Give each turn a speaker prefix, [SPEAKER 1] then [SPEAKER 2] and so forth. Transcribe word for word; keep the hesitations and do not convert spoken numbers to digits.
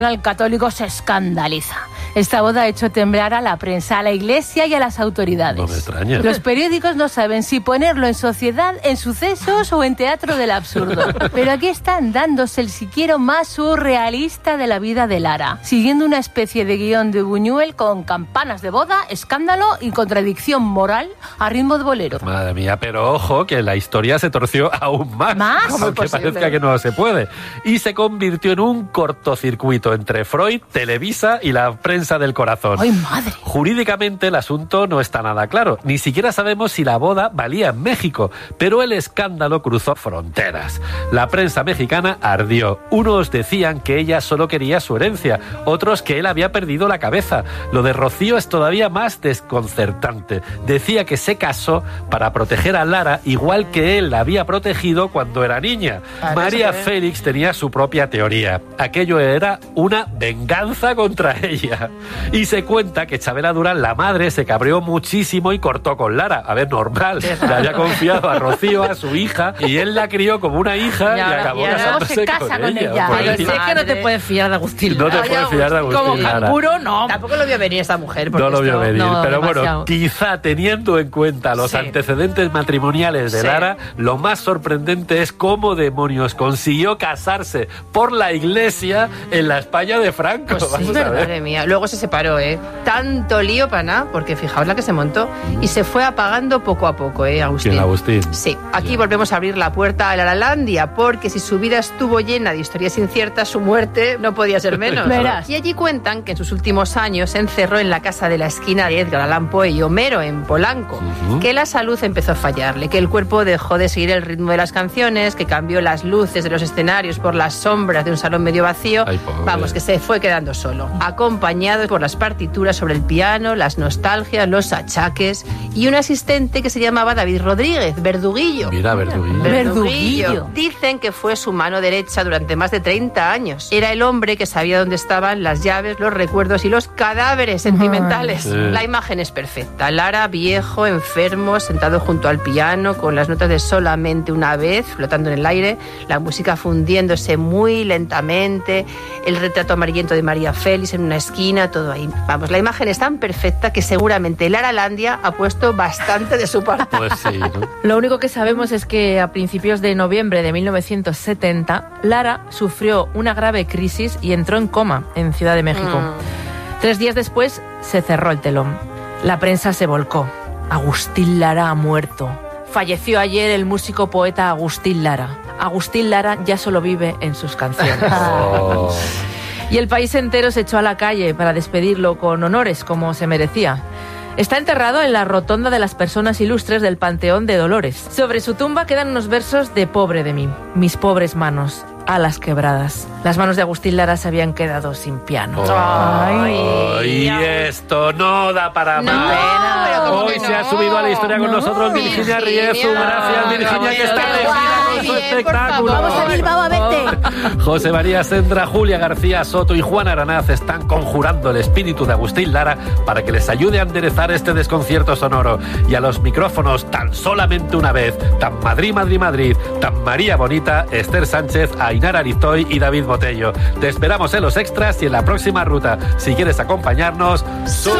[SPEAKER 1] El católico se escandaliza. Esta boda ha hecho temblar a la prensa, a la iglesia y a las autoridades.
[SPEAKER 2] No me extraña.
[SPEAKER 1] Los periódicos no saben si ponerlo en Sociedad, en Sucesos o en Teatro del Absurdo. Pero aquí están dándose el si quiero más surrealista de la vida de Lara, siguiendo una especie de guión de Buñuel con campanas de boda, escándalo y contradicción moral a ritmo de bolero.
[SPEAKER 2] Madre mía, pero ojo que la historia se torció aún más.
[SPEAKER 1] ¿Más?
[SPEAKER 2] Aunque parezca que no se puede. Y se convirtió en un cortocircuito entre Freud, Televisa y la prensa del corazón.
[SPEAKER 1] ¡Ay, madre!
[SPEAKER 2] Jurídicamente el asunto no está nada claro. Ni siquiera sabemos si la boda valía en México, pero el escándalo cruzó fronteras. La prensa mexicana ardió. Unos decían que ella solo quería su herencia, otros que él había perdido la cabeza. Lo de Rocío es todavía más desconcertante. Decía que se casó para proteger a Lara igual que él la había protegido cuando era niña.
[SPEAKER 1] Claro,
[SPEAKER 2] María Félix tenía su propia teoría. Aquello era una venganza contra ella. Y se cuenta que Chabela Durán, la madre, se cabreó muchísimo y cortó con Lara. A ver, normal. Le había confiado a Rocío, a su hija, y él la crió como una hija y, y acabó casándose
[SPEAKER 1] se casa
[SPEAKER 2] con,
[SPEAKER 1] con
[SPEAKER 2] ella.
[SPEAKER 1] ella.
[SPEAKER 3] Pero sé que no te puedes fiar de Agustín.
[SPEAKER 2] No te puedes fiar de Agustín
[SPEAKER 3] Como
[SPEAKER 2] Lara.
[SPEAKER 3] canguro, no. Tampoco lo vio venir esta mujer.
[SPEAKER 2] No lo vio
[SPEAKER 3] esto,
[SPEAKER 2] venir,
[SPEAKER 3] no,
[SPEAKER 2] pero
[SPEAKER 3] demasiado.
[SPEAKER 2] bueno, quizá teniendo en cuenta los
[SPEAKER 3] Sí.
[SPEAKER 2] antecedentes matrimoniales de
[SPEAKER 3] Sí.
[SPEAKER 2] Lara, lo más sorprendente es cómo demonios consiguió casarse por la iglesia en la España de Franco.
[SPEAKER 3] Pues sí,
[SPEAKER 2] Vamos a ver.
[SPEAKER 3] madre mía. Luego se separó, ¿eh? Tanto lío para nada, porque fijaos la que se montó. Y se fue apagando poco a poco, ¿eh, Agustín?
[SPEAKER 2] ¿Quién, Agustín?
[SPEAKER 3] Sí. Aquí
[SPEAKER 2] Ya.
[SPEAKER 3] volvemos a abrir la puerta a la Laralandia, porque si su vida estuvo llena de historias inciertas, su muerte no podía ser menos.
[SPEAKER 1] Verás.
[SPEAKER 3] Y allí cuentan que en sus últimos años se encerró en la casa de la esquina de Edgar Allan Poe y Homero, en Polanco.
[SPEAKER 2] Ujú.
[SPEAKER 3] Que la salud empezó a fallarle, que el cuerpo dejó de seguir el ritmo de las canciones, que cambió las luces de los escenarios por las sombras de un salón medio vacío.
[SPEAKER 2] Ay, pobre.
[SPEAKER 3] Vamos, que se fue quedando solo, acompañado por las partituras sobre el piano, las nostalgias, los achaques y un asistente que se llamaba David Rodríguez, Verduguillo.
[SPEAKER 2] Mira, Verduguillo.
[SPEAKER 1] Verduguillo.
[SPEAKER 3] Dicen que fue su mano derecha durante más de treinta años. Era el hombre que sabía dónde estaban las llaves, los recuerdos y los cadáveres sentimentales.
[SPEAKER 2] Sí.
[SPEAKER 3] La imagen es perfecta. Lara, viejo, enfermo, sentado junto al piano, con las notas de Solamente una vez, flotando en el aire, la música fundiéndose muy lentamente, el retrato amarillento de María Félix en una esquina, todo ahí. Vamos, la imagen es tan perfecta que seguramente Laralandia ha puesto bastante de su parte.
[SPEAKER 2] Pues sí, ¿no?
[SPEAKER 4] Lo único que sabemos es que a principios de noviembre de mil novecientos setenta, Lara sufrió una grave crisis y entró en coma en Ciudad de México.
[SPEAKER 3] Mm.
[SPEAKER 4] Tres días después se cerró el telón. La prensa se volcó. Agustín Lara ha muerto. Falleció ayer el músico poeta Agustín Lara. Agustín Lara ya solo vive en sus canciones.
[SPEAKER 2] Oh.
[SPEAKER 4] Y el país entero se echó a la calle para despedirlo con honores, como se merecía. Está enterrado en la rotonda de las personas ilustres del Panteón de Dolores. Sobre su tumba quedan unos versos de Pobre de mí. Mis pobres manos, alas quebradas. Las manos de Agustín Lara se habían quedado sin piano.
[SPEAKER 2] Ay, y esto no da para
[SPEAKER 3] No,
[SPEAKER 2] más.
[SPEAKER 3] pero ¿cómo
[SPEAKER 2] Hoy
[SPEAKER 3] que
[SPEAKER 2] se ha
[SPEAKER 3] no?
[SPEAKER 2] subido a la historia con
[SPEAKER 1] No.
[SPEAKER 2] nosotros Virginia
[SPEAKER 3] Virginia.
[SPEAKER 2] Riezu. Gracias, Virginia,
[SPEAKER 3] No,
[SPEAKER 2] que está
[SPEAKER 3] qué
[SPEAKER 2] elegida con
[SPEAKER 3] guay,
[SPEAKER 2] su
[SPEAKER 3] bien, por
[SPEAKER 2] espectáculo.
[SPEAKER 3] favor.
[SPEAKER 1] Vamos a Bilbao a verte.
[SPEAKER 2] José María Sendra, Julia García Soto y Juan Aranaz están conjurando el espíritu de Agustín Lara para que les ayude a enderezar este desconcierto sonoro. Y a los micrófonos, tan solamente una vez, tan Madrid, Madrid, Madrid, tan María Bonita, Esther Sánchez, Ainara Arizoy y David Botello. Te esperamos en los extras y en la próxima ruta. Si quieres acompañarnos, sube.